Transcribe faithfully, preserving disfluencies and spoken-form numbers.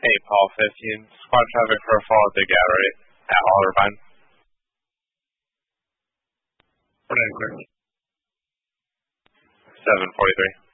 Hey, Paul, fifteen. Squad traffic for a fall at the gallery at All Irvine. We're not clear. seven forty-three.